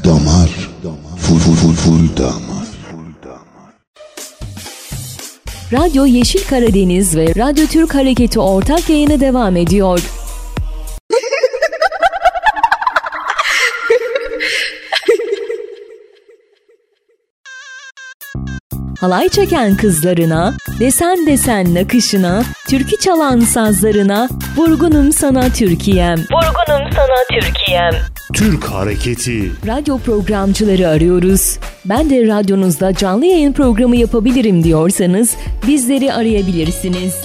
damar, full damar. Radyo Yeşil Karadeniz ve Radyo Türk Hareketi ortak yayını devam ediyor. Halay çeken kızlarına, desen desen nakışına, türkü çalan sazlarına, vurgunum sana Türkiye'm. Vurgunum sana Türkiye'm. Türk Hareketi. Radyo programcıları arıyoruz. Ben de radyonuzda canlı yayın programı yapabilirim diyorsanız bizleri arayabilirsiniz.